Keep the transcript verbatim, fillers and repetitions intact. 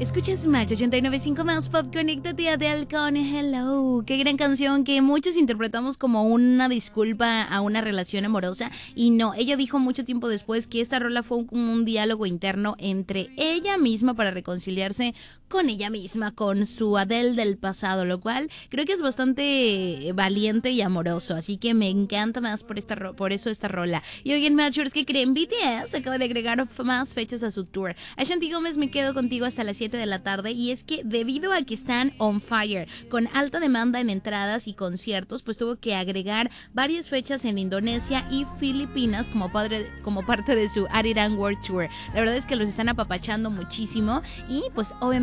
Escucha Smash ochenta y nueve punto cinco más Pop, conéctate a Adele con Hello. Qué gran canción que muchos interpretamos como una disculpa a una relación amorosa. Y no, ella dijo mucho tiempo después que esta rola fue como un diálogo interno entre ella misma para reconciliarse con ella misma, con su Adele del pasado, lo cual creo que es bastante valiente y amoroso. Así que me encanta más por esta ro- por eso esta rola. Y hoy en Matchers, ¿qué creen? B T S acaba de agregar más fechas a su tour. Ashanti Gómez, me quedo contigo hasta las siete de la tarde, y es que debido a que están on fire, con alta demanda en entradas y conciertos, pues tuvo que agregar varias fechas en Indonesia y Filipinas como, padre, como parte de su Ariran World Tour. La verdad es que los están apapachando muchísimo y pues obviamente